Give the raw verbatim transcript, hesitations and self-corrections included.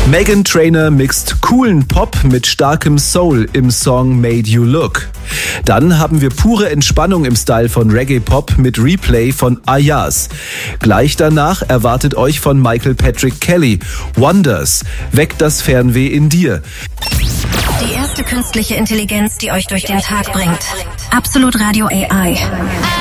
Meghan Trainor mixt coolen Pop mit starkem Soul im Song Made You Look. Dann haben wir pure Entspannung im Style von Reggae-Pop mit Replay von Ayaz. Gleich danach erwartet euch von Michael Patrick Kelly Wonders, weckt das Fernweh in dir. Die erste künstliche Intelligenz, die euch durch den Tag bringt. Absolut Radio A I.